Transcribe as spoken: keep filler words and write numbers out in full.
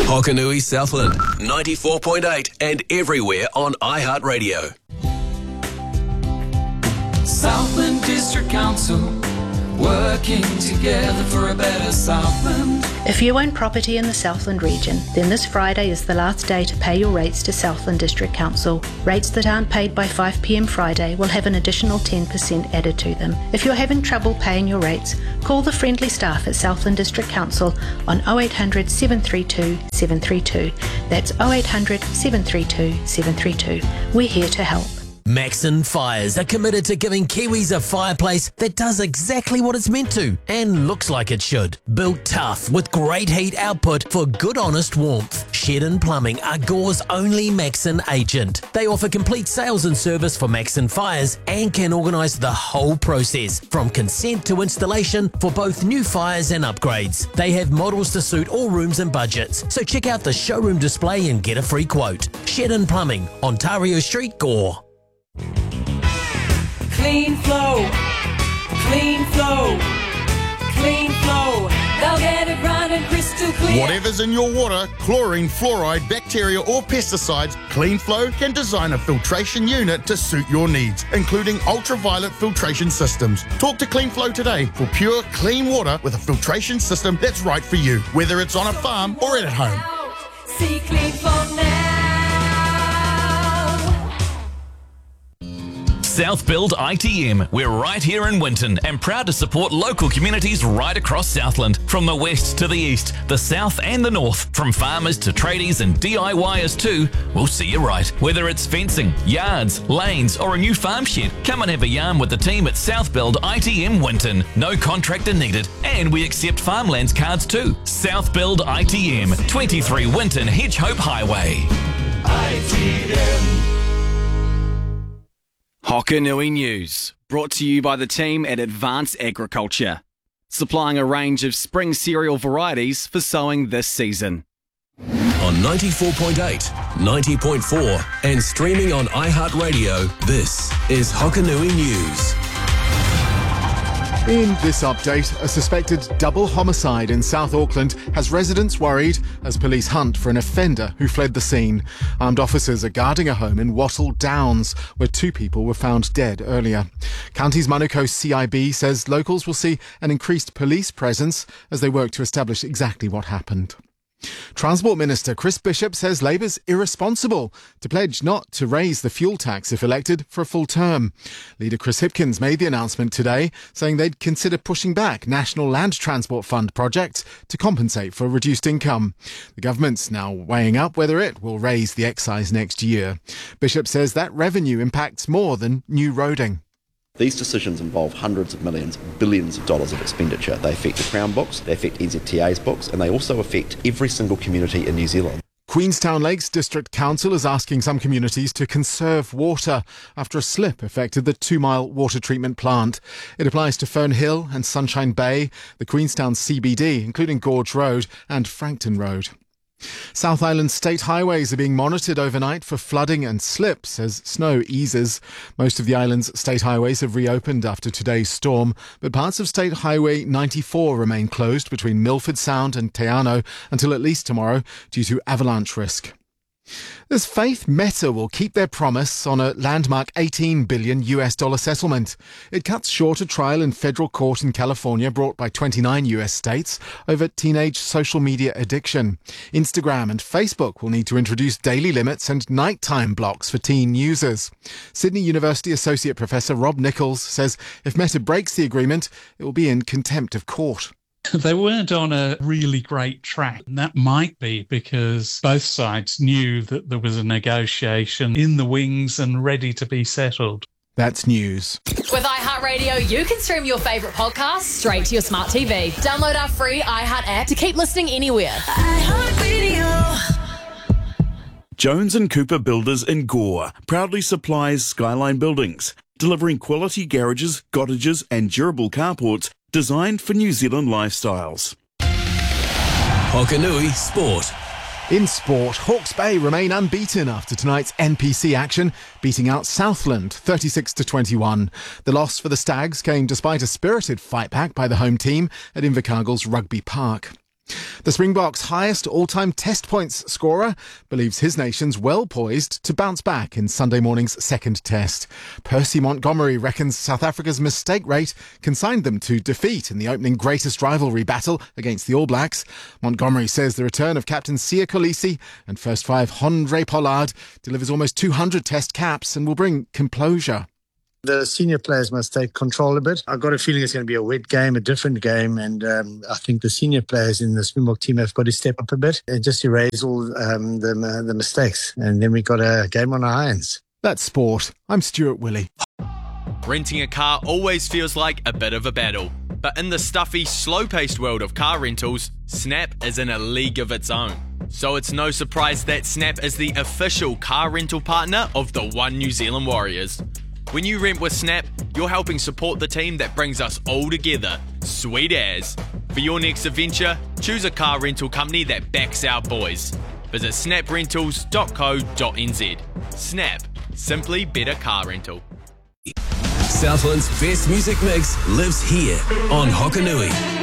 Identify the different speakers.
Speaker 1: Hokanui Southland, ninety-four point eight and everywhere on iHeartRadio.
Speaker 2: Southland District Council, working together for a better Southland.
Speaker 3: If you own property in the Southland region, then this Friday is the last day to pay your rates to Southland District Council. Rates that aren't paid by five p m Friday will have an additional ten percent added to them. If you're having trouble paying your rates, call the friendly staff at Southland District Council on oh eight hundred, seven three two, seven three two. That's oh eight hundred, seven three two, seven three two. We're here to help.
Speaker 4: Maxon Fires are committed to giving Kiwis a fireplace that does exactly what it's meant to and looks like it should. Built tough with great heat output for good honest warmth. Shedden Plumbing are Gore's only Maxon agent. They offer complete sales and service for Maxon Fires and can organise the whole process from consent to installation for both new fires and upgrades. They have models to suit all rooms and budgets, so check out the showroom display and get a free quote. Shedden Plumbing, Ontario Street, Gore.
Speaker 5: Clean flow, clean flow, clean flow. They'll get it running crystal clear.
Speaker 6: Whatever's in your water, chlorine, fluoride, bacteria or pesticides, Clean Flow can design a filtration unit to suit your needs, including ultraviolet filtration systems. Talk to Clean Flow today for pure, clean water with a filtration system that's right for you, whether it's on a farm or at home.
Speaker 5: See Clean Flow now.
Speaker 7: South Build I T M. We're right here in Winton and proud to support local communities right across Southland. From the west to the east, the south and the north, from farmers to tradies and D I Y ers too, we'll see you right. Whether it's fencing, yards, lanes or a new farm shed, come and have a yarn with the team at South Build I T M Winton. No contractor needed and we accept farmlands cards too. South Build I T M, twenty-three Winton Hedgehope Highway.
Speaker 2: I T M.
Speaker 8: Hokanui News, brought to you by the team at Advanced Agriculture, supplying a range of spring cereal varieties for sowing this season.
Speaker 1: On ninety-four point eight, ninety point four and streaming on iHeartRadio, this is Hokanui News.
Speaker 9: In this update, a suspected double homicide in South Auckland has residents worried as police hunt for an offender who fled the scene. Armed officers are guarding a home in Wattle Downs, where two people were found dead earlier. Counties Manukau C I B says locals will see an increased police presence as they work to establish exactly what happened. Transport Minister Chris Bishop says Labour's irresponsible to pledge not to raise the fuel tax if elected for a full term. Leader Chris Hipkins made the announcement today, saying they'd consider pushing back National Land Transport Fund projects to compensate for reduced income. The government's now weighing up whether it will raise the excise next year. Bishop says that revenue impacts more than new roading.
Speaker 10: These decisions involve hundreds of millions, billions of dollars of expenditure. They affect the Crown books, they affect N Z T A's books, and they also affect every single community in New Zealand.
Speaker 9: Queenstown Lakes District Council is asking some communities to conserve water after a slip affected the two-mile water treatment plant. It applies to Fern Hill and Sunshine Bay, the Queenstown C B D, including Gorge Road and Frankton Road. South Island state highways are being monitored overnight for flooding and slips as snow eases. Most of the island's state highways have reopened after today's storm, but parts of State Highway ninety-four remain closed between Milford Sound and Te Anau until at least tomorrow due to avalanche risk. There's faith Meta will keep their promise on a landmark eighteen billion U S dollar settlement. It cuts short a trial in federal court in California brought by twenty-nine U S states over teenage social media addiction. Instagram and Facebook will need to introduce daily limits and nighttime blocks for teen users. Sydney University Associate Professor Rob Nichols says if Meta breaks the agreement, it will be in contempt of court.
Speaker 11: They weren't on a really great track. And that might be because both sides knew that there was a negotiation in the wings and ready to be settled.
Speaker 9: That's news.
Speaker 12: With iHeartRadio, you can stream your favourite podcasts straight to your smart T V. Download our free iHeart app to keep listening anywhere. iHeartRadio.
Speaker 13: Jones and Cooper Builders in Gore proudly supplies Skyline Buildings, delivering quality garages, cottages and durable carports designed for New Zealand lifestyles.
Speaker 1: Hokanui Sport.
Speaker 9: In sport, Hawke's Bay remain unbeaten after tonight's N P C action, beating out Southland thirty-six to twenty-one. The loss for the Stags came despite a spirited fight back by the home team at Invercargill's Rugby Park. The Springboks' highest all-time test points scorer believes his nation's well poised to bounce back in Sunday morning's second test. Percy Montgomery reckons South Africa's mistake rate consigned them to defeat in the opening greatest rivalry battle against the All Blacks. Montgomery says the return of captain Siya Kolisi and first five Handré Pollard delivers almost two hundred test caps and will bring composure.
Speaker 14: The senior players must take control a bit. I've got a feeling it's going to be a wet game, a different game, and um, I think the senior players in the Springbok team have got to step up a bit and just erase all um, the, uh, the mistakes. And then we've got a game on our hands.
Speaker 9: That's sport. I'm Stuart Willey.
Speaker 15: Renting a car always feels like a bit of a battle. But in the stuffy, slow-paced world of car rentals, Snap is in a league of its own. So it's no surprise that Snap is the official car rental partner of the One New Zealand Warriors. When you rent with Snap, you're helping support the team that brings us all together. Sweet as. For your next adventure, choose a car rental company that backs our boys. Visit snap rentals dot co dot n z. Snap. Simply better car rental.
Speaker 1: Southland's best music mix lives here on Hokanui.